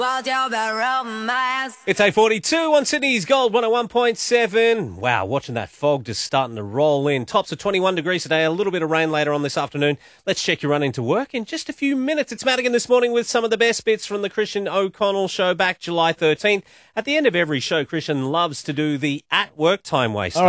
It's 8:42 on Sydney's Gold 101.7. Wow, watching that fog just starting to roll in. Tops of 21 degrees today, a little bit of rain later on this afternoon. Let's check your run into work in just a few minutes. It's Madigan this morning with some of the best bits from the Christian O'Connell show back July 13th. At the end of every show, Christian loves to do the at-work time waster.